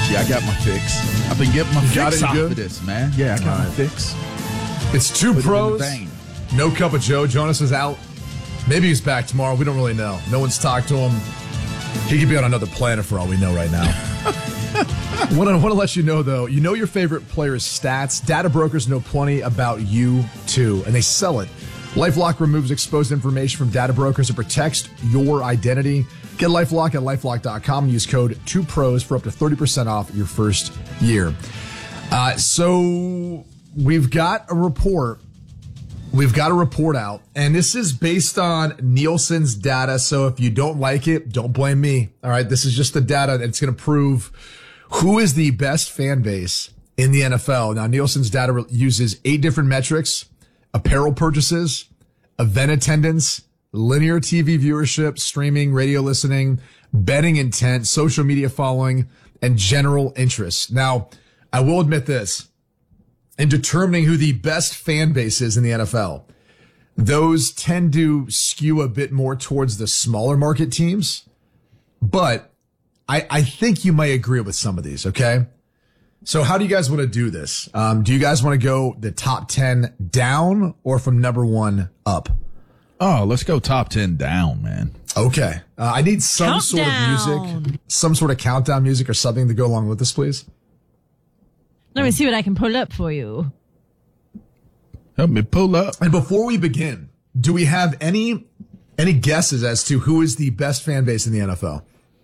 Yeah, I got my fix. I've been getting my fix off good? of this, man. Yeah, I got my fix. It's two Put pros. it in the vein. No Cup of Joe. Jonas is out. Maybe he's back tomorrow. We don't really know. No one's talked to him. He could be on another planet for all we know right now. Want to let you know, though, you know your favorite player's stats. Data brokers know plenty about you, too, and they sell it. LifeLock removes exposed information from data brokers and protects your identity. Get LifeLock at LifeLock.com and use code 2pros for up to 30% off your first year. So we've got a report. We've got a report out, and this is based on Nielsen's data. So if you don't like it, don't blame me. All right. This is just the data that's going to prove who is the best fan base in the NFL. Now, Nielsen's data uses 8 different metrics: apparel purchases, event attendance, linear TV viewership, streaming, radio listening, betting intent, social media following, and general interest. Now, I will admit this. In determining who the best fan base is in the NFL, those tend to skew a bit more towards the smaller market teams. But I think you might agree with some of these, okay? So how do you guys want to do this? Do you guys want to go the top 10 down or from number 1 up? Oh, let's go top 10 down, man. Okay. I need some sort of music, some sort of countdown music or something to go along with this, please. Let me see what I can pull up for you. Help me pull up. And before we begin, do we have any guesses as to who is the best fan base in the NFL?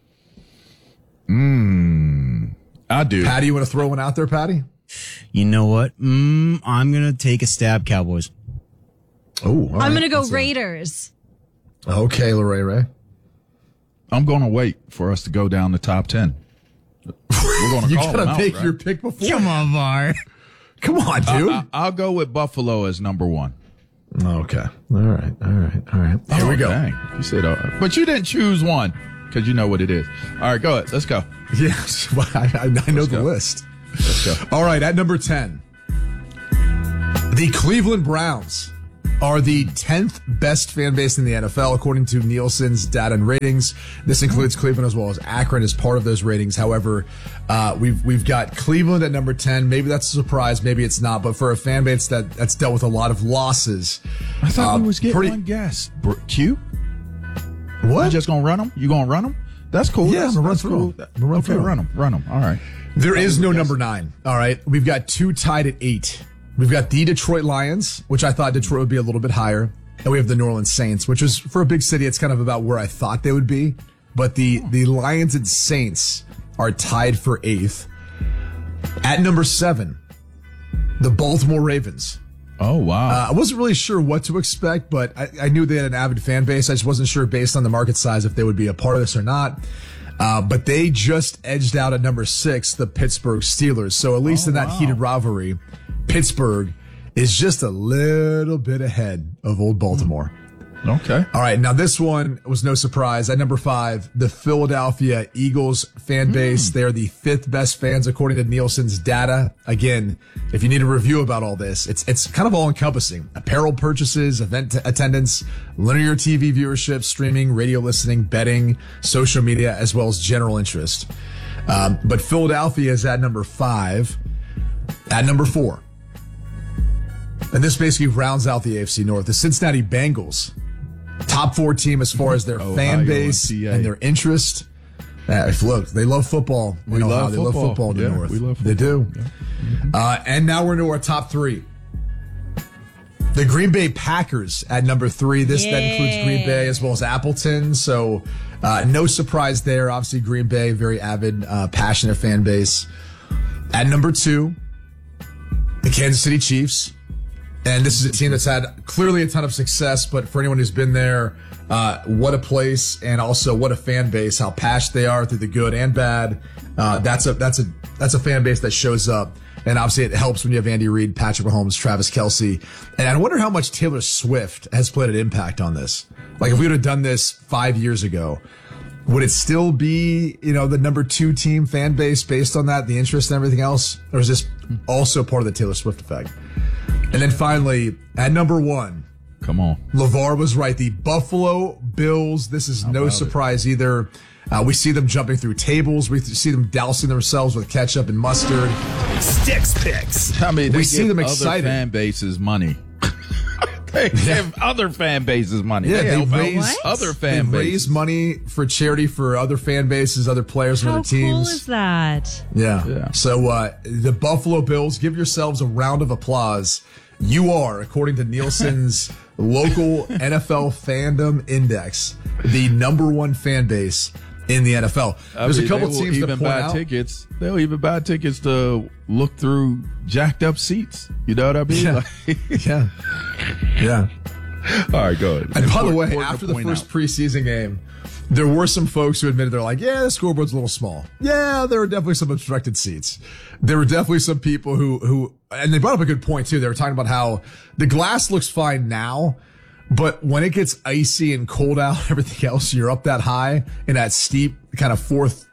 I do. Patty, you want to throw one out there, Patty? You know what? I'm going to take a stab, Cowboys. Oh, I'm going to go Raiders. Okay, Ray. I'm going to wait for us to go down the top 10. We're going to You call them gotta out, make right? your pick before. Come on, Var. Come on, dude. I'll go with Buffalo as number 1. Okay. All right. Here we go. Dang. You said, but you didn't choose one because you know what it is. All right, go ahead. Let's go. Yes, well, I know Let's the go. list. Let's go. All right, at number 10, the Cleveland Browns are the 10th best fan base in the NFL, according to Nielsen's data and ratings. This includes Cleveland as well as Akron as part of those ratings. However, we've got Cleveland at number 10. Maybe that's a surprise. Maybe it's not. But for a fan base that's dealt with a lot of losses, I thought we was getting one guess. Q? What? You just going to run them? You going to run them? That's cool. Yeah, that's, I'm gonna that's run cool. through 'em. I'm gonna run Okay, through 'em. run them. All right. There is no number 9. All right. We've got 2 tied at 8. We've got the Detroit Lions, which I thought Detroit would be a little bit higher. And we have the New Orleans Saints, which is, for a big city, it's kind of about where I thought they would be. But the Lions and Saints are tied for 8th. At number 7, the Baltimore Ravens. Oh, wow. I wasn't really sure what to expect, but I knew they had an avid fan base. I just wasn't sure based on the market size if they would be a part of this or not. But they just edged out at number 6, the Pittsburgh Steelers. So at least in that heated rivalry, Pittsburgh is just a little bit ahead of old Baltimore. Okay. All right. Now this one was no surprise. At number 5, the Philadelphia Eagles fan base. They're the 5th best fans according to Nielsen's data. Again, if you need a review about all this, it's kind of all encompassing: apparel purchases, event attendance, linear TV viewership, streaming, radio listening, betting, social media, as well as general interest. But Philadelphia is at number 5. At number 4, and this basically rounds out the AFC North, the Cincinnati Bengals. Top 4 team as far as their fan base and their interest. Look, they love football. We love They love football in the North. We love football. They do. Yeah. And now we're into our top 3. The Green Bay Packers at number 3. That includes Green Bay as well as Appleton. So no surprise there. Obviously, Green Bay, very avid, passionate fan base. At number 2, the Kansas City Chiefs. And this is a team that's had clearly a ton of success, but for anyone who's been there, what a place, and also what a fan base, how passionate they are through the good and bad. That's a fan base that shows up. And obviously it helps when you have Andy Reid, Patrick Mahomes, Travis Kelce. And I wonder how much Taylor Swift has played an impact on this. Like if we would have done this 5 years ago, would it still be, the number 2 team fan base based on that, the interest and everything else? Or is this also part of the Taylor Swift effect? And then finally, at number 1, Come on. LeVar was right. The Buffalo Bills, this is no surprise either. We see them jumping through tables. We see them dousing themselves with ketchup and mustard. Sticks picks. I mean, we see them excited. Other fan bases money. They give other fan bases money. Yeah, they raise other fan bases. Raise money for charity for other fan bases, other players, and How other teams. cool is that? Yeah. So the Buffalo Bills, give yourselves a round of applause. You are, according to Nielsen's local NFL fandom index, the number one fan base in the NFL. There's a couple teams that point out. Tickets. They'll even buy tickets to look through jacked up seats. You know what I mean? Yeah. Yeah. All right, go ahead. And by the way, after the first preseason game, there were some folks who admitted they're like, yeah, the scoreboard's a little small. Yeah, there were definitely some obstructed seats. There were definitely some people who, and they brought up a good point too. They were talking about how the glass looks fine now, but when it gets icy and cold out, everything else, you're up that high in that steep kind of fourth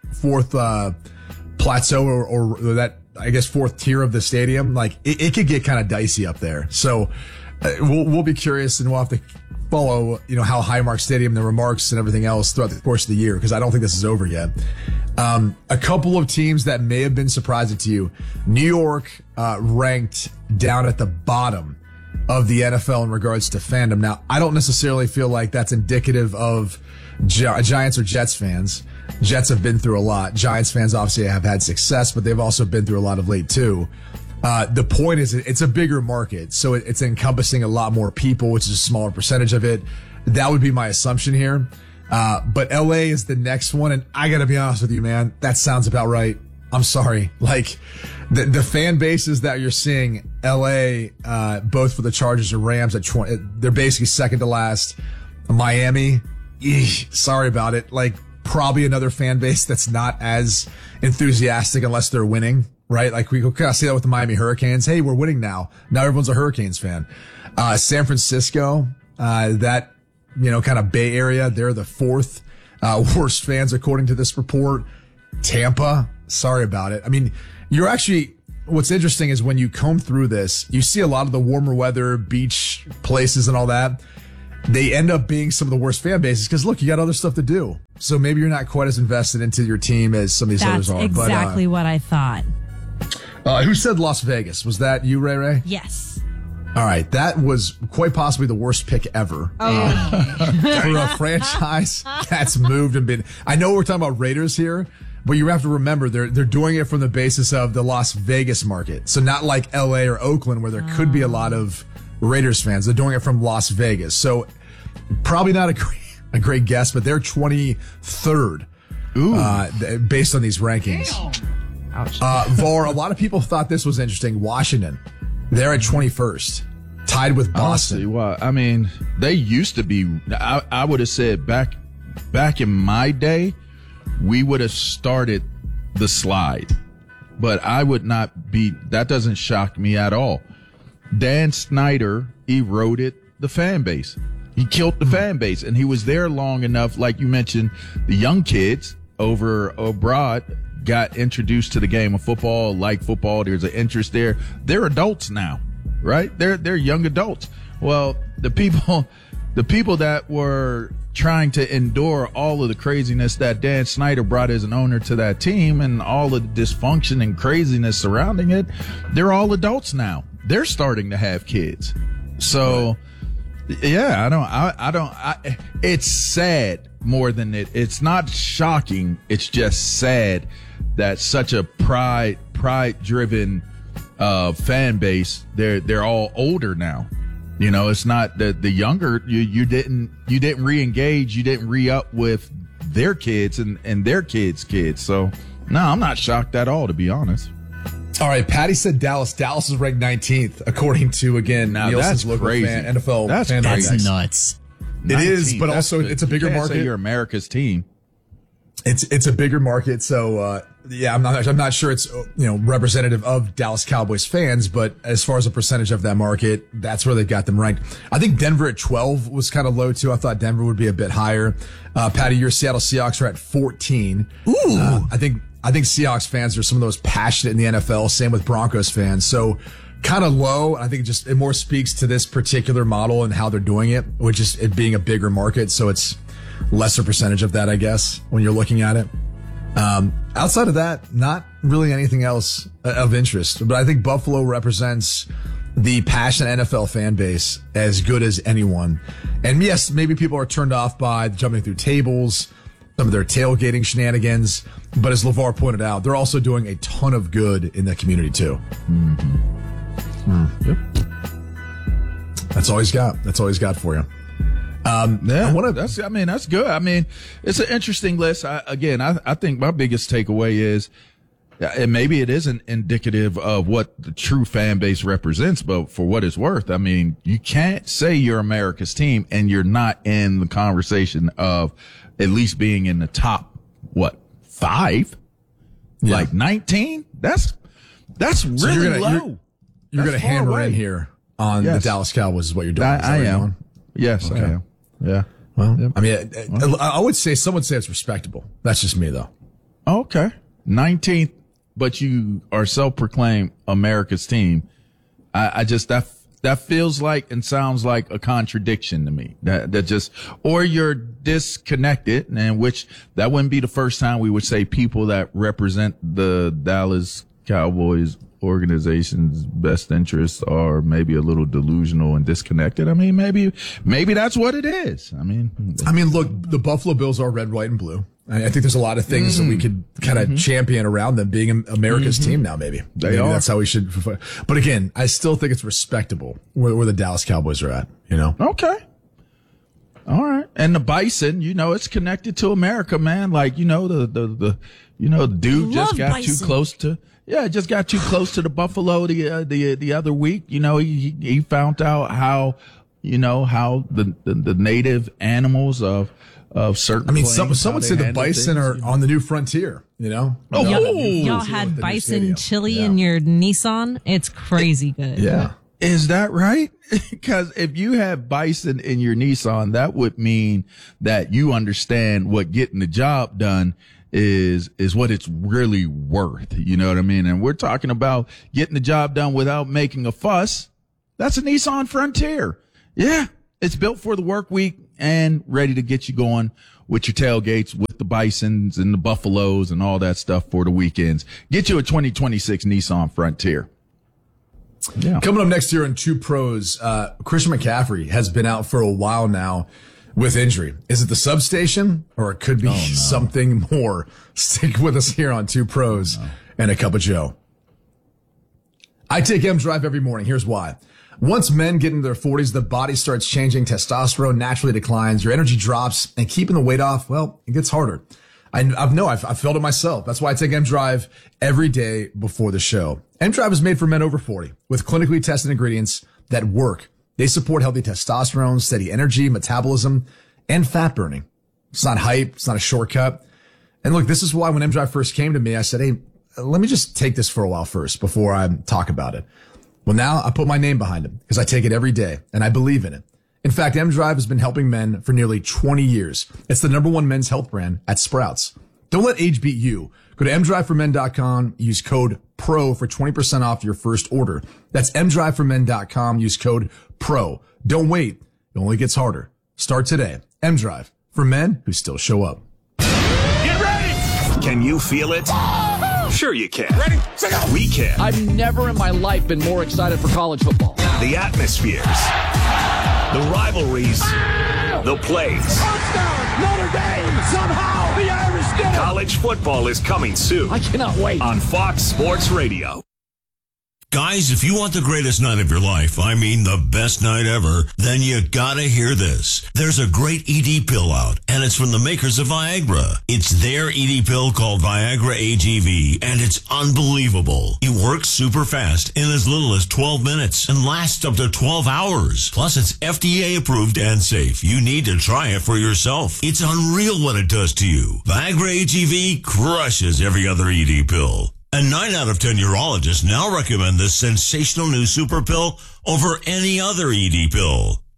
plateau or that, I guess, fourth tier of the stadium. Like it could get kind of dicey up there. So we'll be curious, and we'll have to follow, how Highmark Stadium, the remarks and everything else throughout the course of the year, because I don't think this is over yet. A couple of teams that may have been surprising to you. New York ranked down at the bottom of the NFL in regards to fandom. Now, I don't necessarily feel like that's indicative of Giants or Jets fans. Jets have been through a lot. Giants fans obviously have had success, but they've also been through a lot of late too. The point is it's a bigger market, so it's encompassing a lot more people, which is a smaller percentage of it. That would be my assumption here. But LA is the next one, and I gotta be honest with you, man, that sounds about right. I'm sorry. Like, the fan bases that you're seeing, LA, both for the Chargers and Rams at 20, they're basically second to last. Miami, sorry about it. Like, probably another fan base that's not as enthusiastic unless they're winning. Right? Like we kind of see that with the Miami Hurricanes. Hey, we're winning now. Now everyone's a Hurricanes fan. San Francisco, that, kind of Bay Area, they're the fourth, worst fans according to this report. Tampa, sorry about it. I mean, what's interesting is when you comb through this, you see a lot of the warmer weather, beach places and all that. They end up being some of the worst fan bases because look, you got other stuff to do. So maybe you're not quite as invested into your team as some of these others are. That's exactly what I thought. Who said Las Vegas? Was that you, Ray Ray? Yes. All right. That was quite possibly the worst pick ever. For a franchise that's moved and been. I know we're talking about Raiders here, but you have to remember they're doing it from the basis of the Las Vegas market. So not like LA or Oakland where there could be a lot of Raiders fans. They're doing it from Las Vegas. So probably not a great guess, but they're 23rd based on these rankings. Damn. VAR, a lot of people thought this was interesting. Washington, they're at 21st, tied with Boston. Honestly, well, I mean, they used to be, I would have said back in my day, we would have started the slide, but I would not be, that doesn't shock me at all. Dan Snyder eroded the fan base. He killed the fan base, and he was there long enough, like you mentioned, the young kids over abroad got introduced to the game of football, like football. There's an interest there. They're adults now, right? They're young adults. Well, the people that were trying to endure all of the craziness that Dan Snyder brought as an owner to that team and all of the dysfunction and craziness surrounding it, they're all adults now. They're starting to have kids. So, yeah, it's sad more than it's not shocking. It's just sad that such a pride driven, fan base, they're all older now. It's not the younger, you didn't re-engage, you didn't re-up with their kids and their kids' kids. So no, I'm not shocked at all, to be honest. All right, Patty said Dallas. Dallas is ranked 19th, according to, again, Nielsen's local NFL fan That's index. nuts. 19th. It is, but also it's a bigger market. Say you're America's team. It's a bigger market, so I'm not sure it's representative of Dallas Cowboys fans, but as far as a percentage of that market, that's where they've got them ranked. I think Denver at 12 was kind of low too. I thought Denver would be a bit higher. Patty, your Seattle Seahawks are at 14. Ooh, I think Seahawks fans are some of those passionate in the NFL. Same with Broncos fans. So kind of low. I think it more speaks to this particular model and how they're doing it, which is it being a bigger market. So it's lesser percentage of that, I guess, when you're looking at it. Outside of that, not really anything else of interest. But I think Buffalo represents the passionate NFL fan base as good as anyone. And yes, maybe people are turned off by jumping through tables, some of their tailgating shenanigans. But as LeVar pointed out, they're also doing a ton of good in the community too. Yep. That's all he's got. That's all he's got for you. That's good. I mean, it's an interesting list. I think my biggest takeaway is, and maybe it isn't indicative of what the true fan base represents, but for what it's worth, I mean, you can't say you're America's team and you're not in the conversation of at least being in the top, 5? Yeah. Like 19? That's really low. You're going to hammer in here on the Dallas Cowboys is what you're doing. I am. Yes, okay. I am. Yeah. Well, yep. I mean, I would say some would say it's respectable. That's just me, though. Okay. 19th, but you are self-proclaimed America's team. I just, that feels like and sounds like a contradiction to me. That just, or you're disconnected, and which that wouldn't be the first time we would say people that represent the Dallas Cowboys organization's best interests are maybe a little delusional and disconnected. I mean, maybe that's what it is. I mean, look, the Buffalo Bills are red, white, and blue. I think there's a lot of things that we could kind of champion around them being America's team now, maybe. Maybe that's how we should. But again, I still think it's respectable where the Dallas Cowboys are at, you know? Okay. All right. And the Bison, it's connected to America, man. Like, the dude just got too close to, just got too close to the Buffalo the other week. He found out how the native animals of certain. I mean, some would say the Bison are on the new frontier. Y'all had bison chili in your Nissan. It's crazy good. Yeah. Is that right? Because if you have bison in your Nissan, that would mean that you understand what getting the job done is what it's really worth. You know what I mean? And we're talking about getting the job done without making a fuss. That's a Nissan Frontier. Yeah. It's built for the work week and ready to get you going with your tailgates, with the Bisons and the Buffaloes and all that stuff for the weekends. Get you a 2026 Nissan Frontier. Yeah. Coming up next year on Two Pros, Christian McCaffrey has been out for a while now with injury. Is it the substation or it could be something more? Stick with us here on Two Pros and a Cup of Joe. I take M Drive every morning. Here's why. Once men get into their 40s, the body starts changing. Testosterone naturally declines. Your energy drops, and keeping the weight off, well, it gets harder. I've felt it myself. That's why I take M Drive every day before the show. M Drive is made for men over 40 with clinically tested ingredients that work. They support healthy testosterone, steady energy, metabolism, and fat burning. It's not hype. It's not a shortcut. And look, this is why when M Drive first came to me, I said, hey, let me just take this for a while first before I talk about it. Well, now I put my name behind it because I take it every day and I believe in it. In fact, M Drive has been helping men for nearly 20 years. It's the #1 men's health brand at Sprouts. Don't let age beat you. Go to mdriveformen.com, use code PRO for 20% off your first order. That's mdriveformen.com, use code PRO. Don't wait. It only gets harder. Start today. M Drive for men who still show up. Get ready! Can you feel it? Sure you can. Ready? Set go! We can. I've never in my life been more excited for college football. The atmospheres. The rivalries. The plays. Touchdown! Notre Dame! Somehow the Irish did it! College football is coming soon. I cannot wait. On Fox Sports Radio. Guys, if you want the greatest night of your life, I mean the best night ever, then you gotta hear this. There's a great ED pill out, and it's from the makers of Viagra. It's their ED pill called Viagra AGV, and it's unbelievable. It works super fast in as little as 12 minutes and lasts up to 12 hours. Plus, it's FDA approved and safe. You need to try it for yourself. It's unreal what it does to you. Viagra AGV crushes every other ED pill. And 9 out of 10 urologists now recommend this sensational new super pill over any other ED pill.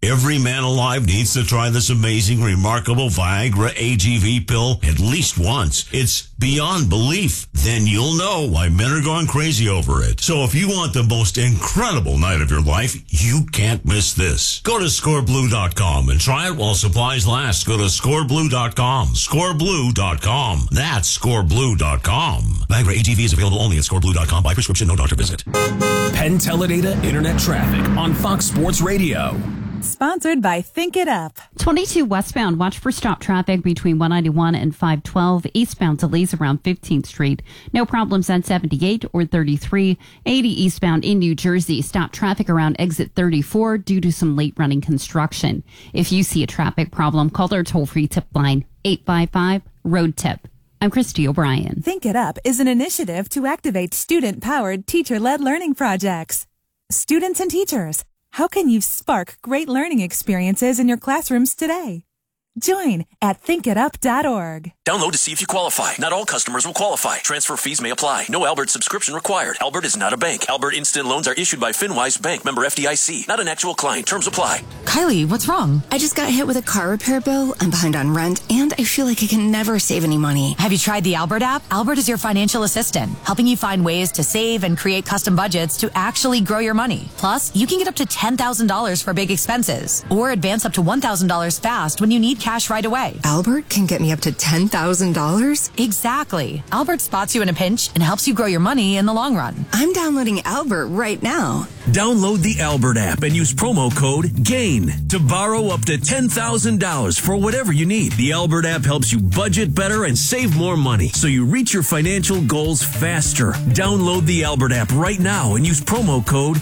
Every man alive needs to try this amazing, remarkable Viagra AGV pill at least once. It's beyond belief. Then you'll know why men are going crazy over it. So if you want the most incredible night of your life, you can't miss this. Go to scoreblue.com and try it while supplies last. Go to scoreblue.com. Scoreblue.com. That's scoreblue.com. Viagra AGV is available only at scoreblue.com by prescription, no doctor visit. Penn Teledata Internet Traffic on Fox Sports Radio. Sponsored by Think It Up. 22 westbound, watch for stop traffic between 191 and 512. Eastbound delays around 15th Street. No problems on 78 or 33. 80 eastbound in New Jersey. Stop traffic around exit 34 due to some late running construction. If you see a traffic problem, call our toll-free tip line 855-ROAD-TIP. I'm Christy O'Brien. Think It Up is an initiative to activate student-powered, teacher-led learning projects. Students and teachers, how can you spark great learning experiences in your classrooms today? Join at thinkitup.org. Download to see if you qualify. Not all customers will qualify. Transfer fees may apply. No Albert subscription required. Albert is not a bank. Albert Instant Loans are issued by FinWise Bank, member FDIC. Not an actual client. Terms apply. Kylie, what's wrong? I just got hit with a car repair bill. I'm behind on rent, and I feel like I can never save any money. Have you tried the Albert app? Albert is your financial assistant, helping you find ways to save and create custom budgets to actually grow your money. Plus, you can get up to $10,000 for big expenses, or advance up to $1,000 fast when you need cash right away. Albert can get me up to $10,000? Exactly. Albert spots you in a pinch and helps you grow your money in the long run. I'm downloading Albert right now. Download the Albert app and use promo code GAIN to borrow up to $10,000 for whatever you need. The Albert app helps you budget better and save more money so you reach your financial goals faster. Download the Albert app right now and use promo code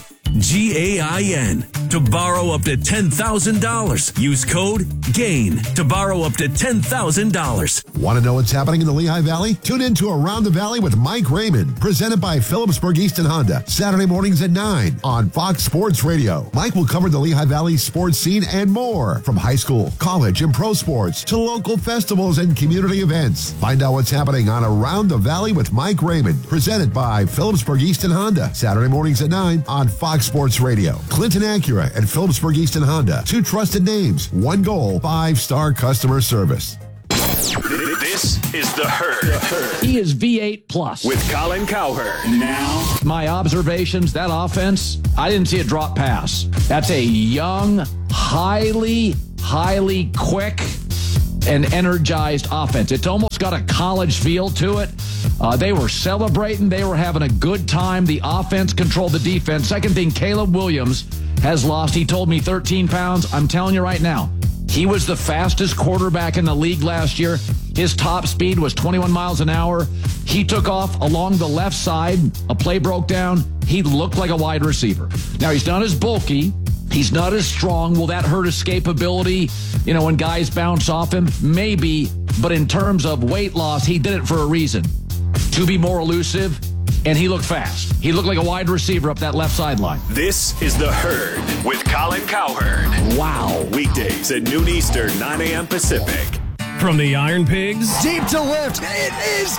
GAIN to borrow up to $10,000. Use code GAIN to borrow up to $10,000. Want to know what's happening in the Lehigh Valley? Tune in to Around the Valley with Mike Raymond, presented by Phillipsburg Easton Honda, Saturday mornings at 9 on Fox Sports Radio. Mike will cover the Lehigh Valley sports scene and more, from high school, college, and pro sports to local festivals and community events. Find out what's happening on Around the Valley with Mike Raymond, presented by Phillipsburg Easton Honda, Saturday mornings at 9 on Fox Sports Radio. Clinton Acura and Phillipsburg Easton Honda, two trusted names, one goal, 5-star customer service. This is The Herd. He is V8 Plus. With Colin Cowherd. Now, my observations, that offense, I didn't see a drop pass. That's a young, highly quick and energized offense. It's almost got a college feel to it. They were celebrating. They were having a good time. The offense controlled the defense. Second thing, Caleb Williams has lost, he told me, 13 pounds. I'm telling you right now, he was the fastest quarterback in the league last year. His top speed was 21 miles an hour. He took off along the left side. A play broke down. He looked like a wide receiver. Now, he's not as bulky. He's not as strong. Will that hurt escapability, when guys bounce off him? Maybe. But in terms of weight loss, he did it for a reason. To be more elusive, and he looked fast. He looked like a wide receiver up that left sideline. This is The Herd with Colin Cowherd. Wow. Weekdays at noon Eastern, 9 a.m. Pacific. From the Iron Pigs. Deep to left. It is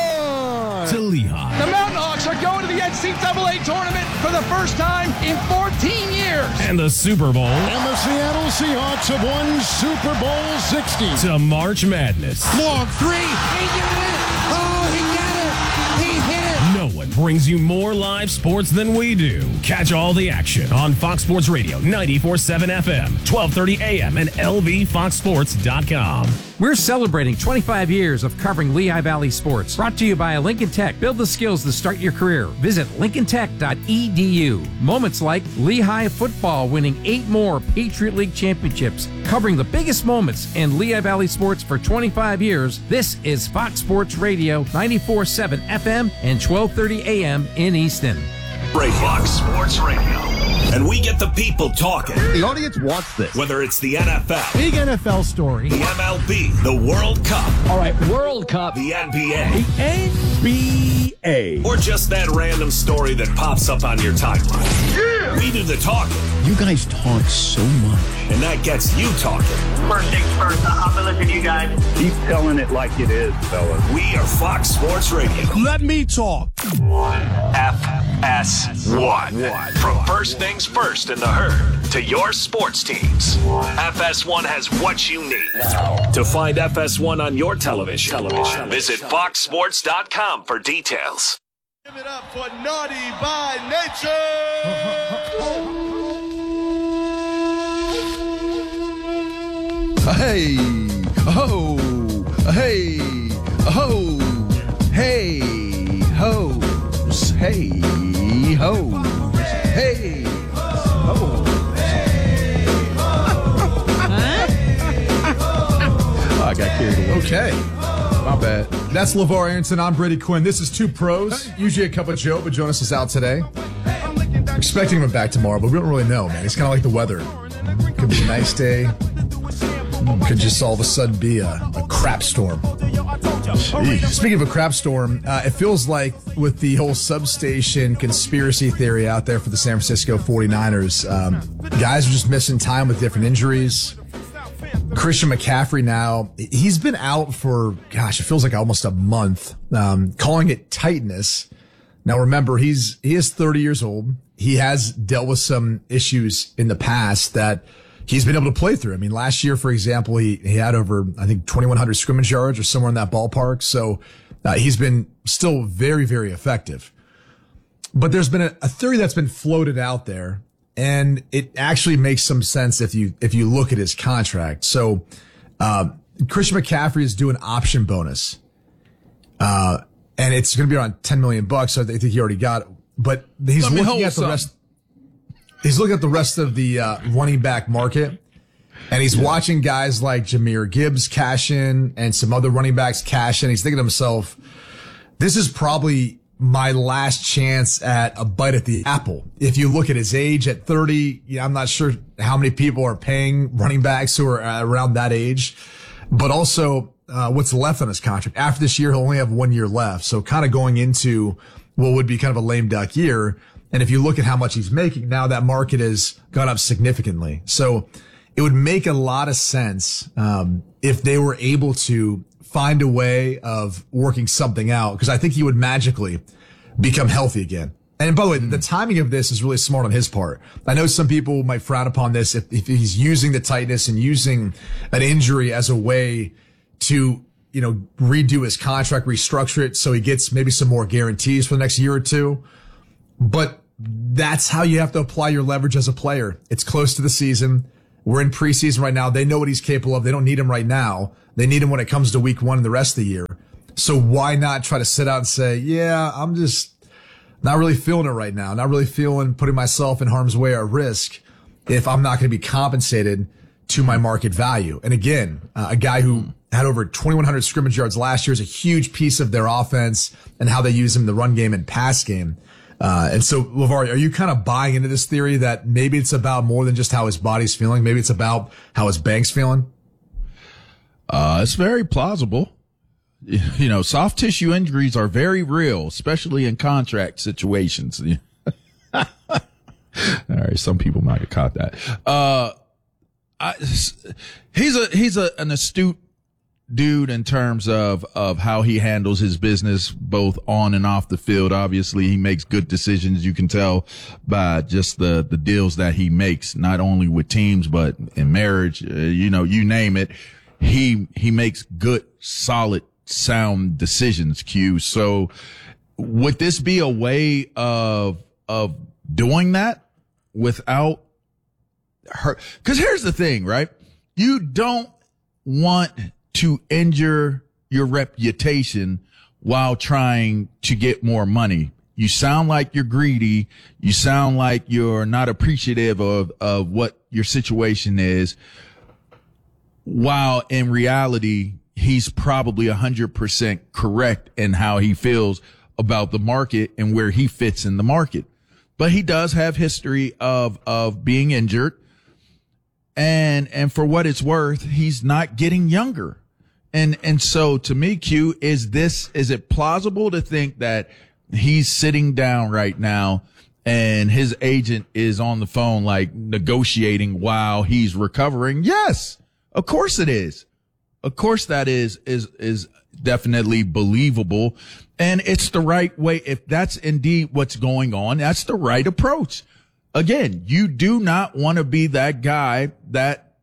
gone. To Lehigh. The Mountain Hawks are going to the NCAA tournament for the first time in 14 years. And the Super Bowl. And the Seattle Seahawks have won Super Bowl 60. To March Madness. Long three. He did it. Oh, he got it. He hit it. No one brings you more live sports than we do. Catch all the action on Fox Sports Radio, 94.7 FM, 1230 AM, and LVFoxSports.com. We're celebrating 25 years of covering Lehigh Valley sports. Brought to you by Lincoln Tech. Build the skills to start your career. Visit lincolntech.edu. Moments like Lehigh football winning 8 more Patriot League championships. Covering the biggest moments in Lehigh Valley sports for 25 years. This is Fox Sports Radio, 94.7 FM and 1230 AM in Easton. Fox Sports Radio. And we get the people talking. The audience wants this. Whether it's the NFL. Big NFL story. The MLB. The World Cup. All right, World Cup. The NBA. The NBA. Or just that random story that pops up on your timeline. Yeah! here. We do the talking. You guys talk so much. And that gets you talking. First things first, I've been listening to you guys. Keep telling it like it is, fellas. We are Fox Sports Radio. Let me talk. FS1. From first things first in the herd to your sports teams, FS1 has what you need. To find FS1 on your television, visit foxsports.com for details. Give it up for Naughty by Nature! Hey, ho, hey, ho, hey, hoes, hey, hoes, hey, hoes. I got carried away. Okay. My bad. That's LeVar Arrington. I'm Brady Quinn. This is Two Pros. Usually a cup of Joe, but Jonas is out today. Expecting him back tomorrow, but we don't really know, man. It's kind of like the weather. Could be a nice day. Could just all of a sudden be a crap storm. Jeez. Speaking of a crap storm, it feels like with the whole substation conspiracy theory out there for the San Francisco 49ers, guys are just missing time with different injuries. Christian McCaffrey now, he's been out for, it feels like almost a month, calling it tightness. Now remember, he is 30 years old. He has dealt with some issues in the past that he's been able to play through. I mean, last year, for example, he had over, I think, 2,100 scrimmage yards or somewhere in that ballpark. So he's been still very, very effective. But there's been a theory that's been floated out there, and it actually makes some sense if you look at his contract. So Christian McCaffrey is due an option bonus, and it's going to be around $10 million. So I think he already got it. But he's looking at the rest. He's looking at the rest of the running back market, and he's watching guys like Jahmyr Gibbs cash in and some other running backs cash in. He's thinking to himself, this is probably my last chance at a bite at the apple. If you look at his age at 30, I'm not sure how many people are paying running backs who are around that age, but also what's left on his contract. After this year, he'll only have 1 year left. So kind of going into what would be kind of a lame duck year. And if you look at how much he's making now, that market has gone up significantly. So it would make a lot of sense if they were able to find a way of working something out, because I think he would magically become healthy again. And by the way, the timing of this is really smart on his part. I know some people might frown upon this if he's using the tightness and using an injury as a way to, redo his contract, restructure it so he gets maybe some more guarantees for the next year or two. But that's how you have to apply your leverage as a player. It's close to the season. We're in preseason right now. They know what he's capable of. They don't need him right now. They need him when it comes to week 1 and the rest of the year. So why not try to sit out and say, yeah, I'm just not really feeling it right now. Not really feeling putting myself in harm's way or risk if I'm not going to be compensated to my market value. And again, a guy who had over 2,100 scrimmage yards last year is a huge piece of their offense and how they use him in the run game and pass game. And so, LeVar, are you kind of buying into this theory that maybe it's about more than just how his body's feeling? Maybe it's about how his bank's feeling? It's very plausible. Soft tissue injuries are very real, especially in contract situations. All right. Some people might have caught that. He's an astute dude in terms of how he handles his business, both on and off the field. Obviously, he makes good decisions. You can tell by just the deals that he makes, not only with teams, but in marriage, you name it. He makes good, solid, sound decisions, Q. So would this be a way of doing that without her? Cause here's the thing, right? You don't want to injure your reputation while trying to get more money. You sound like you're greedy. You sound like you're not appreciative of what your situation is, while in reality, he's probably 100% correct in how he feels about the market and where he fits in the market. But he does have history of being injured. And for what it's worth, he's not getting younger. And so to me, Q, is it plausible to think that he's sitting down right now and his agent is on the phone, like negotiating while he's recovering. Yes, of course it is. Of course that is definitely believable. And it's the right way. If that's indeed what's going on, that's the right approach. Again, you do not want to be that guy that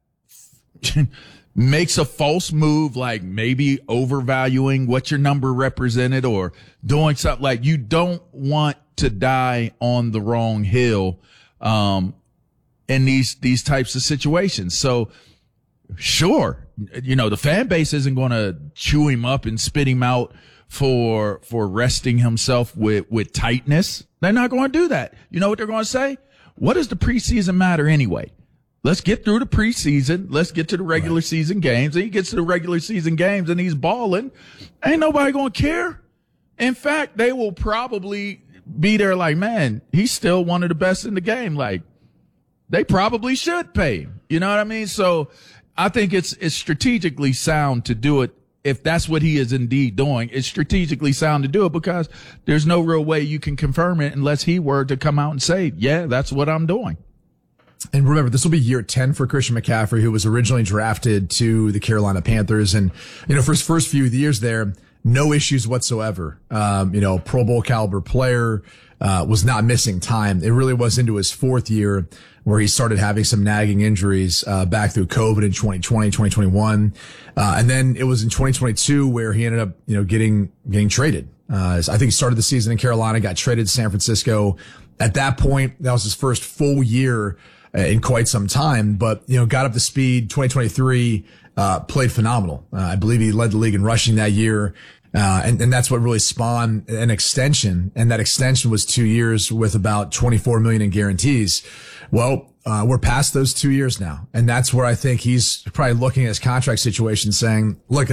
makes a false move, like maybe overvaluing what your number represented or doing something. Like, you don't want to die on the wrong hill, in these types of situations. So sure, the fan base isn't going to chew him up and spit him out for resting himself with tightness. They're not going to do that. You know what they're going to say? What does the preseason matter anyway? Let's get through the preseason. Let's get to the regular season games. And he gets to the regular season games and he's balling. Ain't nobody going to care. In fact, they will probably be there like, man, he's still one of the best in the game. Like, they probably should pay him. You know what I mean? So I think it's strategically sound to do it. If that's what he is indeed doing, it's strategically sound to do it, because there's no real way you can confirm it unless he were to come out and say, yeah, that's what I'm doing. And remember, this will be year 10 for Christian McCaffrey, who was originally drafted to the Carolina Panthers. And, for his first few years there, no issues whatsoever. Pro Bowl caliber player, was not missing time. It really was into his fourth year where he started having some nagging injuries, back through COVID in 2020, 2021. And then it was in 2022 where he ended up, getting traded. I think he started the season in Carolina, got traded to San Francisco. At that point, that was his first full year in quite some time, but, got up to speed. 2023, played phenomenal. I believe he led the league in rushing that year. And that's what really spawned an extension. And that extension was 2 years with about $24 million in guarantees. Well, we're past those 2 years now. And that's where I think he's probably looking at his contract situation saying, look,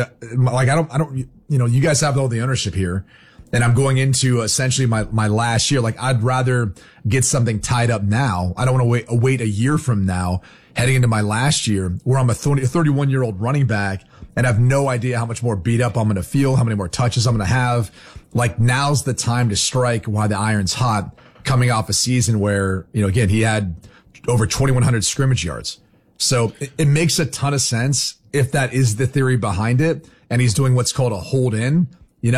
you guys have all the ownership here. And I'm going into essentially my last year. Like, I'd rather get something tied up now. I don't want to wait a year from now, heading into my last year, where I'm a 31-year-old running back and have no idea how much more beat up I'm going to feel, how many more touches I'm going to have. Like, now's the time to strike while the iron's hot, coming off a season where, again, he had over 2,100 scrimmage yards. So it makes a ton of sense if that is the theory behind it. And he's doing what's called a hold in,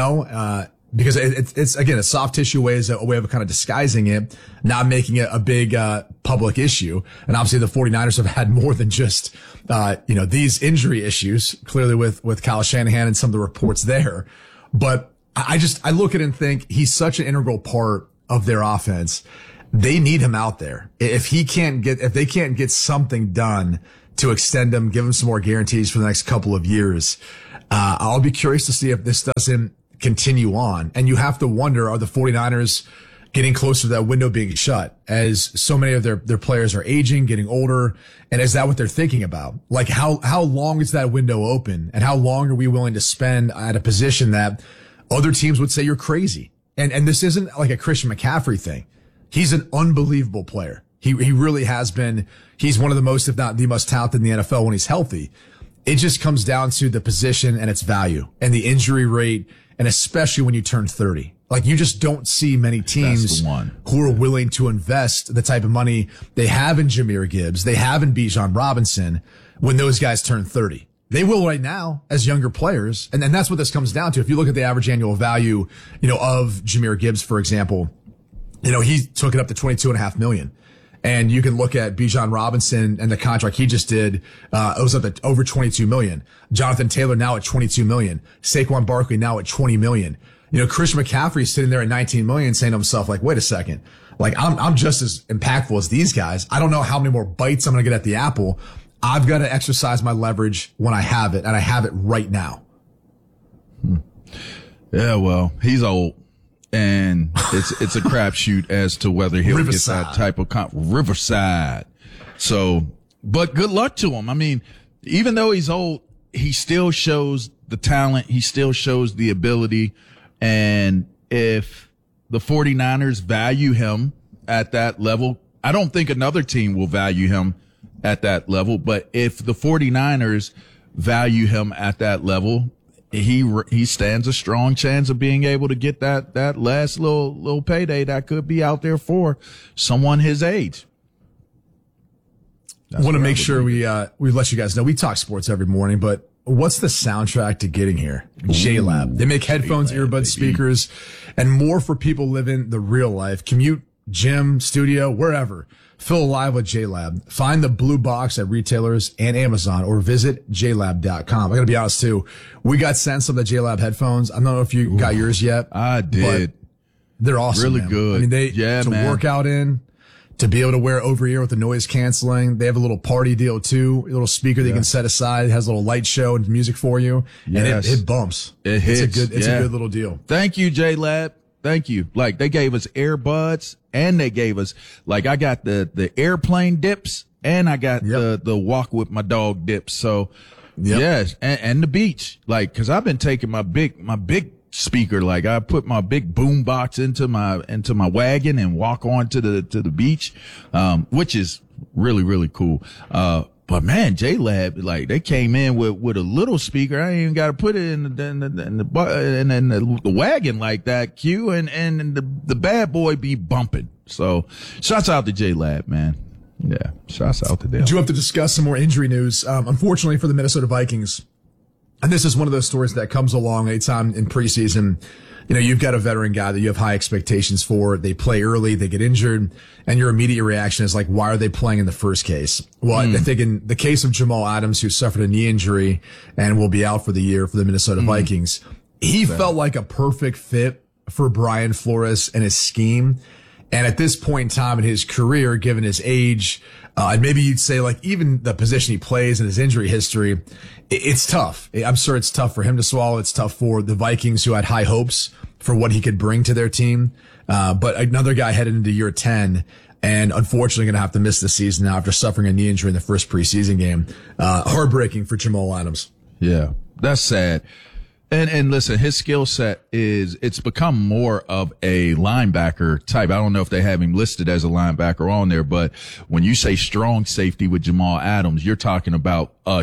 because it's again, a soft tissue way is a way of kind of disguising it, not making it a big, public issue. And obviously the 49ers have had more than just, these injury issues, clearly with Kyle Shanahan and some of the reports there. But I look at it and think he's such an integral part of their offense. They need him out there. If they can't get something done to extend him, give him some more guarantees for the next couple of years, I'll be curious to see if this doesn't continue on. And you have to wonder, are the 49ers getting closer to that window being shut, as so many of their players are aging, getting older? And is that what they're thinking about? Like, how long is that window open, and how long are we willing to spend at a position that other teams would say you're crazy? And this isn't like a Christian McCaffrey thing. He's an unbelievable player. He really has been. He's one of the most, if not the most talented in the NFL when he's healthy. It just comes down to the position and its value and the injury rate. And especially when you turn 30, like, you just don't see many teams who are willing to invest the type of money they have in Jahmyr Gibbs, they have in Bijan Robinson, when those guys turn 30. They will right now as younger players. And then that's what this comes down to. If you look at the average annual value, of Jahmyr Gibbs, for example, he took it up to $22.5 million. And you can look at Bijan Robinson and the contract he just did. It was up at over $22 million. Jonathan Taylor now at $22 million. Saquon Barkley now at $20 million. Christian McCaffrey is sitting there at $19 million, saying to himself, like, wait a second. Like, I'm just as impactful as these guys. I don't know how many more bites I'm going to get at the apple. I've got to exercise my leverage when I have it, and I have it right now. Yeah, well, he's old. And it's a crapshoot as to whether he'll get that type of Riverside. So, but good luck to him. I mean, even though he's old, he still shows the talent. He still shows the ability. And if the 49ers value him at that level, I don't think another team will value him at that level. But if the 49ers value him at that level, he stands a strong chance of being able to get that last little payday that could be out there for someone his age. I want to make sure we let you guys know we talk sports every morning, but what's the soundtrack to getting here? JLab. They make headphones, earbuds, speakers, and more for people living the real life. Commute, gym, studio, wherever. Feel alive with JLab. Find the blue box at retailers and Amazon or visit JLab.com. I gotta be honest too. We got sent some of the JLab headphones. I don't know if you got yours yet. I did. But they're awesome. Really man. good. I mean, to work out in, to be able to wear over ear with the noise canceling. They have a little party deal too. A little speaker that you can set aside. It has a little light show and music for you. Yes. And it bumps. It hits. It's a good little deal. Thank you, JLab. Thank you. Like they gave us earbuds and they gave us, like I got the airplane dips and I got the walk with my dog dips. So yes. And the beach, like, cause I've been taking my big speaker, like I put my big boom box into my wagon and walk on to the beach, which is really, really cool. But man, JLab, like they came in with a little speaker. I ain't even got to put it in the wagon like that, Q, and the bad boy be bumping. So shouts out to JLab, man. Yeah. Shouts out to them. Do have to discuss some more injury news. Unfortunately for the Minnesota Vikings, and this is one of those stories that comes along anytime in preseason. You know, you've got a veteran guy that you have high expectations for. They play early, they get injured, and your immediate reaction is like, why are they playing in the first case? Well, I think in the case of Jamal Adams, who suffered a knee injury and will be out for the year for the Minnesota Vikings, he felt like a perfect fit for Brian Flores and his scheme. And at this point in time in his career, given his age, and maybe you'd say like even the position he plays and his injury history, it's tough. I'm sure it's tough for him to swallow. It's tough for the Vikings who had high hopes for what he could bring to their team. But another guy headed into year 10 and unfortunately going to have to miss the season now after suffering a knee injury in the first preseason game. Heartbreaking for Jamal Adams. Yeah, that's sad. And listen, his skill set it's become more of a linebacker type. I don't know if they have him listed as a linebacker on there, but when you say strong safety with Jamal Adams, you're talking about a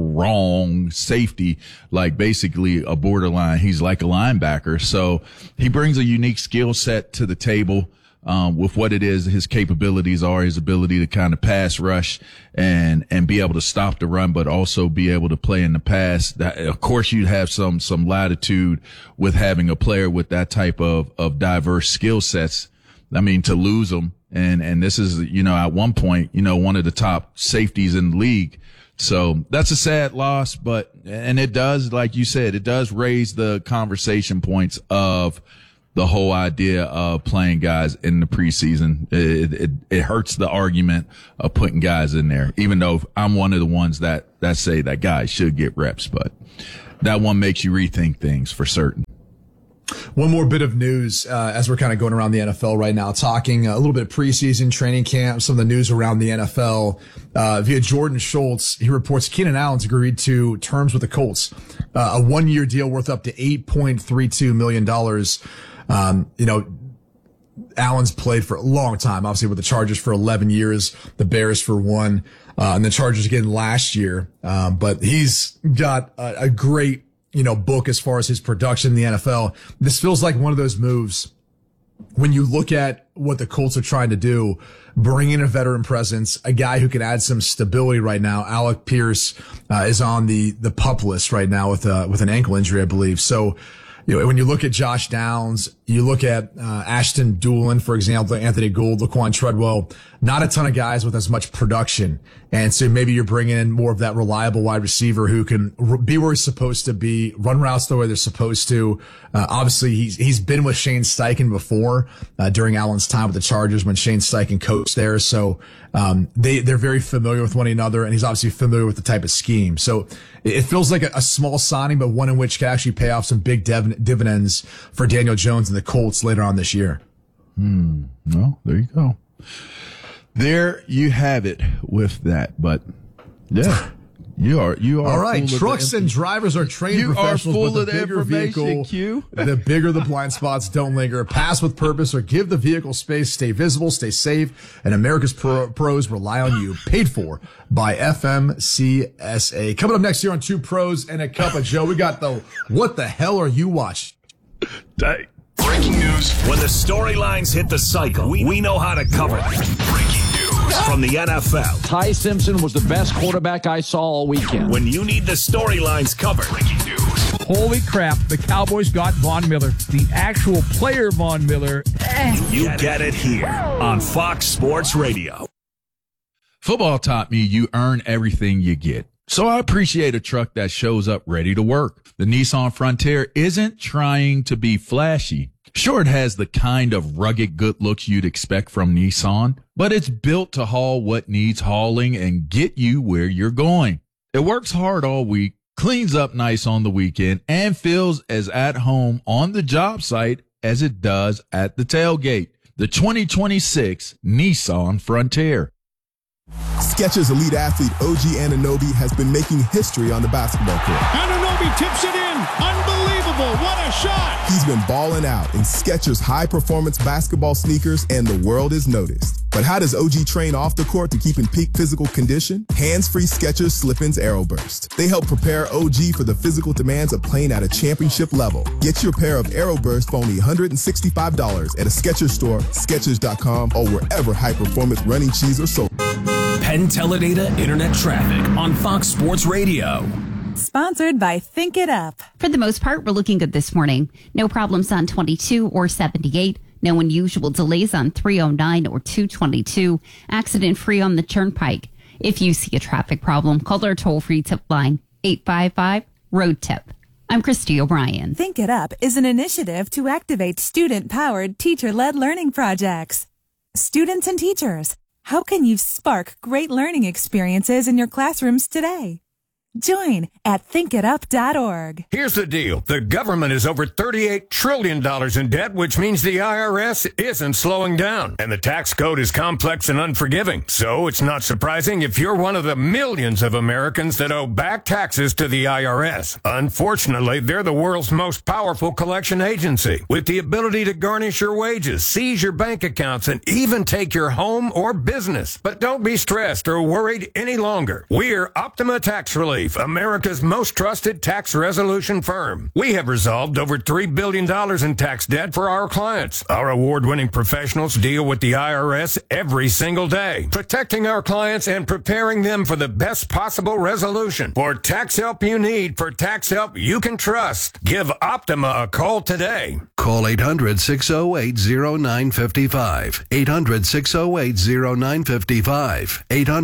strong safety, like basically a borderline. He's like a linebacker. So he brings a unique skill set to the table. With what it is, his capabilities are, his ability to kind of pass rush and be able to stop the run, but also be able to play in the pass. That, of course, you'd have some latitude with having a player with that type of diverse skill sets. I mean, to lose them. And this is, at one point, one of the top safeties in the league. So that's a sad loss, and it does, like you said, it does raise the conversation points of the whole idea of playing guys in the preseason. It hurts the argument of putting guys in there, even though I'm one of the ones that say that guys should get reps, but that one makes you rethink things for certain. One more bit of news, as we're kind of going around the NFL right now, talking a little bit of preseason training camp, some of the news around the NFL. Via Jordan Schultz, he reports Keenan Allen's agreed to terms with the Colts, a 1-year deal worth up to $8.32 million. Allen's played for a long time, obviously with the Chargers for 11 years, the Bears for 1, and the Chargers again last year. But he's got a great, book as far as his production in the NFL. This feels like one of those moves when you look at what the Colts are trying to do, bring in a veteran presence, a guy who can add some stability right now. Alec Pierce, is on the PUP list right now with an ankle injury, I believe. So, when you look at Josh Downs, you look at Ashton Doolin, for example, Anthony Gould, Laquan Treadwell, not a ton of guys with as much production. And so maybe you're bringing in more of that reliable wide receiver who can be where he's supposed to be, run routes the way they're supposed to. Obviously, he's been with Shane Steichen before, during Allen's time with the Chargers when Shane Steichen coached there. So, they're very familiar with one another, and he's obviously familiar with the type of scheme. So it feels like a small signing, but one in which can actually pay off some big dividends for Daniel Jones and the Colts later on this year. Well, there you go. There you have it with that. But yeah, You are. All right. Trucks and drivers are trained professionals. You are full but of the the bigger information, vehicle, Q. The bigger the blind spots, don't linger. Pass with purpose or give the vehicle space. Stay visible, stay safe, and America's pros rely on you. Paid for by FMCSA. Coming up next year on Two Pros and a Cup of Joe, we got the What the Hell Are You Watching? Breaking news. When the storylines hit the cycle, we know how to cover them. Breaking news from the NFL. Ty Simpson was the best quarterback I saw all weekend. When you need the storylines covered. Breaking news. Holy crap, the Cowboys got Von Miller. The actual player Von Miller. You get it here on Fox Sports Radio. Football taught me you earn everything you get. So I appreciate a truck that shows up ready to work. The Nissan Frontier isn't trying to be flashy. Sure, it has the kind of rugged good looks you'd expect from Nissan, but it's built to haul what needs hauling and get you where you're going. It works hard all week, cleans up nice on the weekend, and feels as at home on the job site as it does at the tailgate. The 2026 Nissan Frontier. Skechers elite athlete OG Anunoby has been making history on the basketball court. Anunoby tips it in. Unbelievable. What a shot. He's been balling out in Skechers high-performance basketball sneakers, and the world is noticed. But how does OG train off the court to keep in peak physical condition? Hands-free Skechers Slip-ins Aeroburst. They help prepare OG for the physical demands of playing at a championship level. Get your pair of Aeroburst for only $165 at a Skechers store, Skechers.com, or wherever high-performance running shoes are sold. Penn Teledata Internet Traffic on Fox Sports Radio. Sponsored by Think It Up. For the most part, we're looking good this morning. No problems on 22 or 78. No unusual delays on 309 or 222. Accident-free on the Turnpike. If you see a traffic problem, call our toll-free tip line, 855-ROAD-TIP. I'm Christy O'Brien. Think It Up is an initiative to activate student-powered, teacher-led learning projects. Students and teachers, how can you spark great learning experiences in your classrooms today? Join at thinkitup.org. Here's the deal. The government is over $38 trillion in debt, which means the IRS isn't slowing down. And the tax code is complex and unforgiving. So it's not surprising if you're one of the millions of Americans that owe back taxes to the IRS. Unfortunately, they're the world's most powerful collection agency, with the ability to garnish your wages, seize your bank accounts, and even take your home or business. But don't be stressed or worried any longer. We're Optima Tax Relief, America's most trusted tax resolution firm. We have resolved over $3 billion in tax debt for our clients. Our award-winning professionals deal with the IRS every single day, protecting our clients and preparing them for the best possible resolution. For tax help you need, for tax help you can trust, give Optima a call today. Call 800-608-0955. 800-608-0955.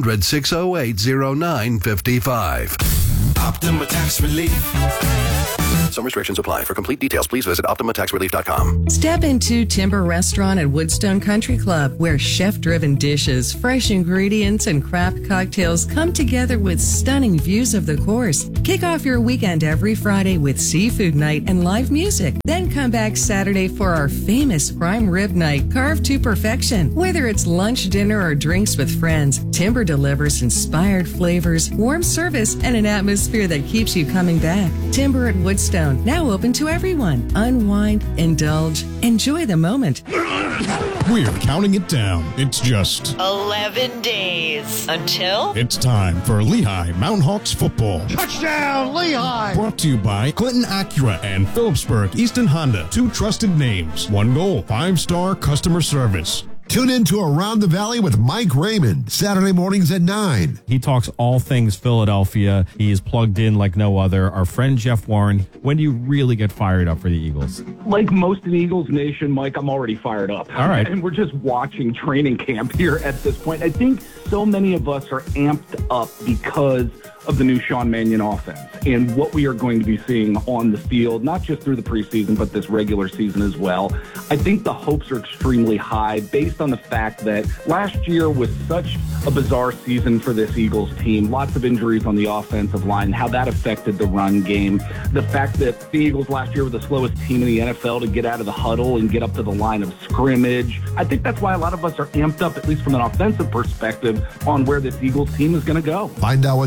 800-608-0955. Optima Tax Relief. Some restrictions apply. For complete details, please visit OptimaTaxRelief.com. Step into Timber Restaurant at Woodstone Country Club, where chef-driven dishes, fresh ingredients, and craft cocktails come together with stunning views of the course. Kick off your weekend every Friday with seafood night and live music. Then come back Saturday for our famous prime rib night, carved to perfection. Whether it's lunch, dinner, or drinks with friends, Timber delivers inspired flavors, warm service, and an atmosphere that keeps you coming back. Timber at Woodstone, now open to everyone. Unwind, indulge, enjoy the moment. We're counting it down. It's just 11 days until it's time for Lehigh Mountain Hawks football. Touchdown, Lehigh! Brought to you by Clinton Acura and Phillipsburg Easton Honda. Two trusted names, one goal, 5-star customer service. Tune in to Around the Valley with Mike Raymond, Saturday mornings at 9. He talks all things Philadelphia. He is plugged in like no other. Our friend Jeff Warren, when do you really get fired up for the Eagles? Like most of the Eagles Nation, Mike, I'm already fired up. All right. And we're just watching training camp here at this point. I think so many of us are amped up because of the new Sean Mannion offense and what we are going to be seeing on the field, not just through the preseason, but this regular season as well. I think the hopes are extremely high based on the fact that last year was such a bizarre season for this Eagles team. Lots of injuries on the offensive line, how that affected the run game. The fact that the Eagles last year were the slowest team in the NFL to get out of the huddle and get up to the line of scrimmage. I think that's why a lot of us are amped up, at least from an offensive perspective, on where this Eagles team is going to go. Find out what's happening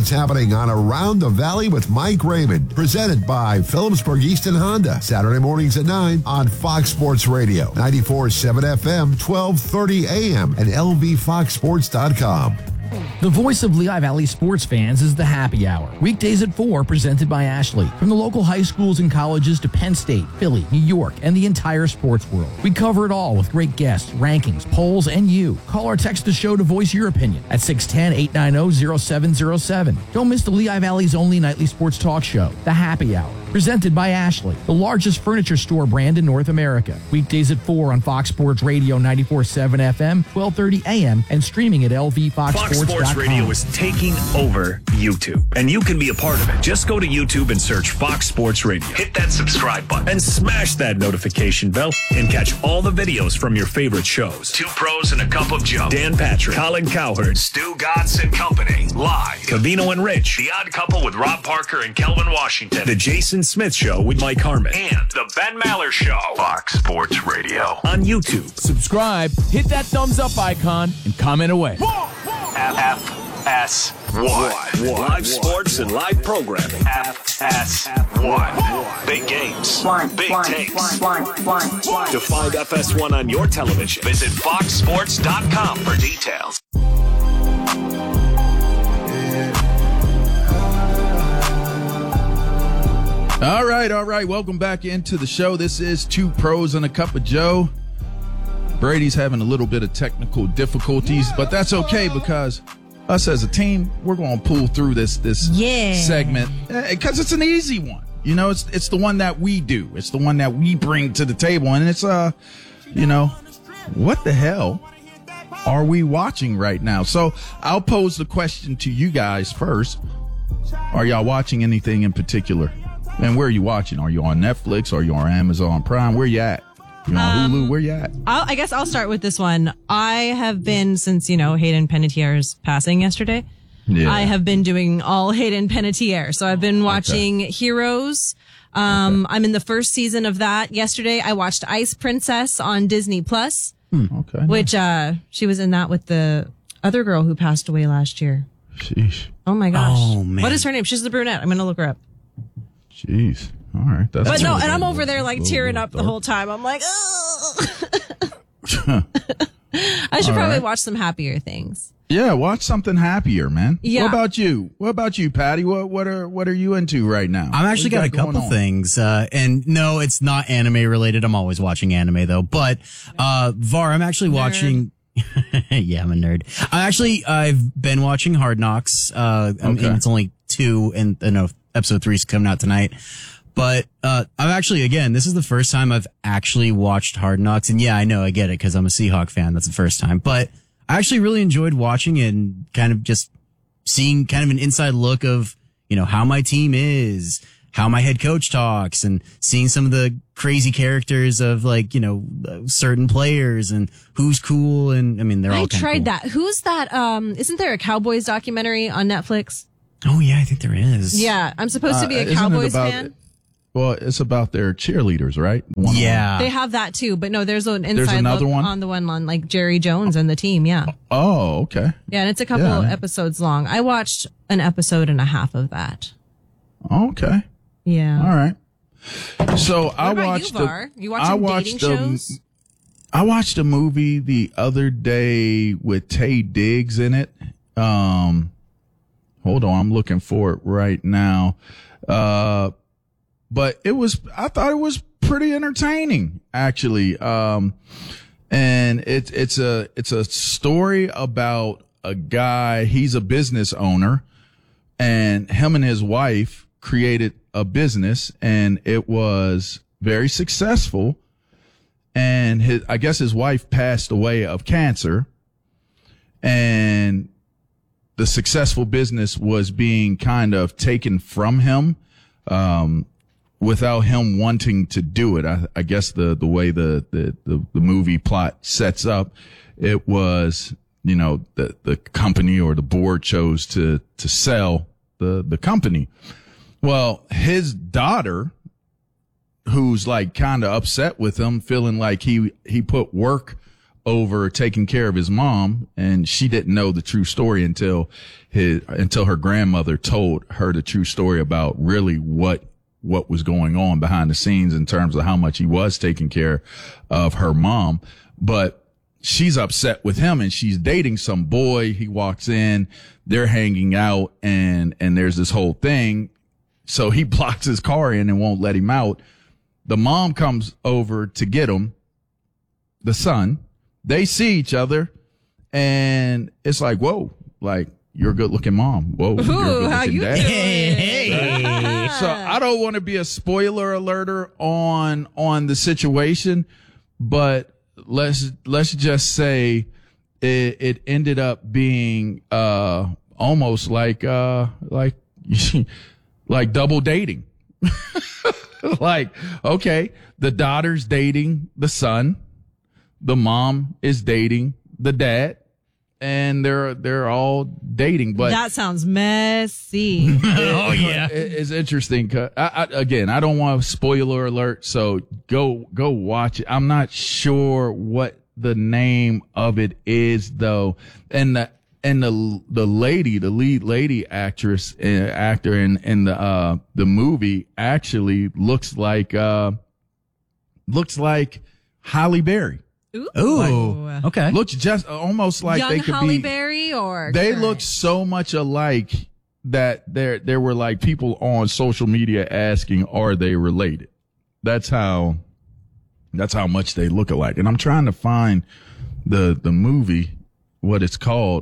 morning on Around the Valley with Mike Raymond, presented by Phillipsburg Easton Honda, Saturday mornings at 9 on Fox Sports Radio, 94.7 FM, 1230 AM, and lvfoxsports.com. The voice of Lehigh Valley sports fans is the Happy Hour. Weekdays at 4, presented by Ashley. From the local high schools and colleges to Penn State, Philly, New York, and the entire sports world. We cover it all with great guests, rankings, polls, and you. Call or text the show to voice your opinion at 610-890-0707. Don't miss the Lehigh Valley's only nightly sports talk show, The Happy Hour. Presented by Ashley, the largest furniture store brand in North America. Weekdays at 4 on Fox Sports Radio 94.7 FM, 1230 AM, and streaming at lvfoxsports.com. Fox Sports Radio is taking over YouTube, and you can be a part of it. Just go to YouTube and search Fox Sports Radio. Hit that subscribe button and smash that notification bell and catch all the videos from your favorite shows. Two Pros and a Cup of Joe. Dan Patrick, Colin Cowherd, Stu Gatz and Company. Live. Covino and Rich. The Odd Couple with Rob Parker and Kelvin Washington. The Jason Smith Show with Mike Harmon. And The Ben Maller Show. Fox Sports Radio. On YouTube. Subscribe, hit that thumbs up icon, and comment away. FS1. Live sports and live programming. FS1. Big games. Big takes. To find FS1 on your television, visit foxsports.com for details. All right. Welcome back into the show. This is Two Pros and a Cup of Joe. Brady's having a little bit of technical difficulties, but that's okay because us as a team, we're going to pull through this segment because it's an easy one. You know, it's the one that we do. It's the one that we bring to the table, and it's what the hell are we watching right now? So I'll pose the question to you guys first. Are y'all watching anything in particular? And where are you watching? Are you on Netflix? Are you on Amazon Prime? Where you at? You on Hulu? Where you at? I guess I'll start with this one. I have been, since, Hayden Panettiere's passing yesterday, I have been doing all Hayden Panettiere. So I've been watching Heroes. I'm in the first season of that. Yesterday, I watched Ice Princess on Disney Plus, which she was in that with the other girl who passed away last year. Sheesh. Oh, my gosh. Oh, man. What is her name? She's the brunette. I'm going to look her up. Jeez. All right. But no, and I'm over there like tearing up the whole time. I'm like, I should probably watch some happier things. Yeah, watch something happier, man. Yeah. What about you? What about you, Patty? What are you into right now? I've actually got a couple things. And no, it's not anime related. I'm always watching anime though. But VAR, I'm actually watching. Yeah, I'm a nerd. I've been watching Hard Knocks. And it's only 2, and no, episode 3 is coming out tonight. But I've actually, again, this is the first time I've actually watched Hard Knocks. And yeah, I know, I get it because I'm a Seahawk fan. That's the first time. But I actually really enjoyed watching it and kind of just seeing kind of an inside look of, how my team is, how my head coach talks, and seeing some of the crazy characters of certain players and who's cool. And I mean, they're all kind of tried cool. that. Who's that? Isn't there a Cowboys documentary on Netflix? Oh yeah, I think there is. Yeah, I'm supposed to be a Cowboys fan. Well, it's about their cheerleaders, right? Yeah. They have that too, but no, there's an inside There's another look one? on the one on like Jerry Jones and the team, yeah. Oh, okay. Yeah, and it's a couple episodes long. I watched an episode and a half of that. Okay. Yeah. All right. So I watched you watching dating shows? I watched a movie the other day with Taye Diggs in it. Hold on, I'm looking for it right now. But I thought it was pretty entertaining, actually. And it's a story about a guy, he's a business owner, and him and his wife created a business, and it was very successful. And I guess his wife passed away of cancer, and the successful business was being kind of taken from him, without him wanting to do it. I guess the way the movie plot sets up, it was, the company or the board chose to sell the company. Well, his daughter, who's like kind of upset with him, feeling like he put work over taking care of his mom, and she didn't know the true story until her grandmother told her the true story about really what was going on behind the scenes in terms of how much he was taking care of her mom. But she's upset with him, and she's dating some boy. He walks in, they're hanging out, and there's this whole thing. So he blocks his car in and won't let him out. The mom comes over to get him, the son. They see each other, and it's like, whoa, like, you're a good looking mom. Whoa, you're a good looking dad. Hey. So I don't want to be a spoiler alerter on the situation, but let's just say it ended up being almost like double dating. Like, okay, the daughter's dating the son, the mom is dating the dad, and they're all dating. But that sounds messy. Oh yeah, it's interesting. Again, I don't want a spoiler alert, so go watch it. I'm not sure what the name of it is though, and the lady, the lead lady actress and actor in the movie actually looks like Halle Berry. Ooh. Okay. Looks just almost like young they could Halle be. Berry or They current? look so much alike that there were like people on social media asking, are they related? That's how much they look alike. And I'm trying to find the movie, what it's called.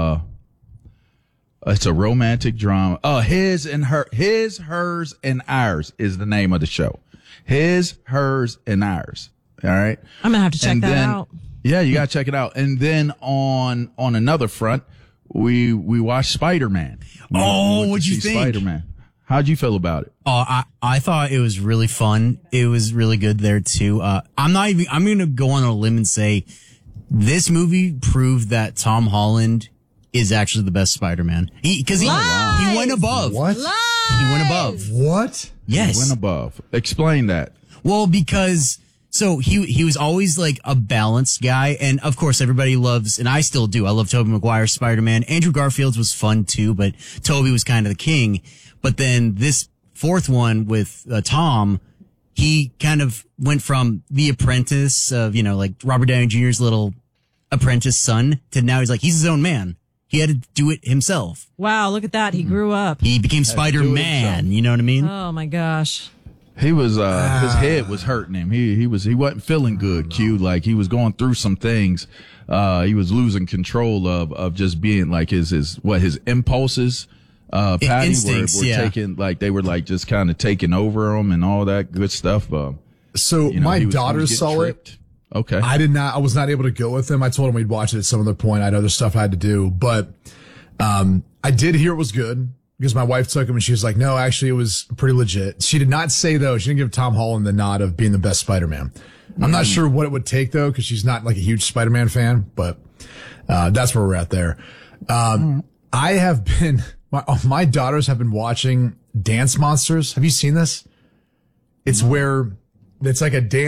It's a romantic drama. His, Hers, and Ours is the name of the show. His, Hers, and Ours. All right. I'm going to have to check that out. Yeah, you got to check it out. And then on another front, we watched Spider-Man. What'd you think? Spider-Man. How'd you feel about it? I thought it was really fun. It was really good there too. I'm going to go on a limb and say this movie proved that Tom Holland is actually the best Spider-Man. He went above. What? He went above. What? Yes. He went above. Explain that. Well, because so he was always like a balanced guy, and of course everybody loves, and I still do. I love Tobey Maguire's Spider-Man. Andrew Garfield's was fun too, but Tobey was kind of the king. But then this fourth one with Tom, he kind of went from the apprentice of, like Robert Downey Jr.'s little apprentice son to now he's his own man. He had to do it himself. Wow, look at that. He grew up. He became Spider-Man. You know what I mean? Oh my gosh. He was his head was hurting him. He wasn't feeling good, Q. Like he was going through some things. He was losing control of just being like his impulses. Patty instincts, were taking, like they were like just kind of taking over him and all that good stuff. So my daughter saw it. Okay. I was not able to go with him. I told him we'd watch it at some other point. I had other stuff I had to do, but, I did hear it was good because my wife took him and she was like, no, actually it was pretty legit. She did not say though, she didn't give Tom Holland the nod of being the best Spider-Man. I'm not sure what it would take though, cause she's not like a huge Spider-Man fan, but, that's where we're at there. I have been, my daughters have been watching Dance Monsters. Have you seen this? It's where it's like a dance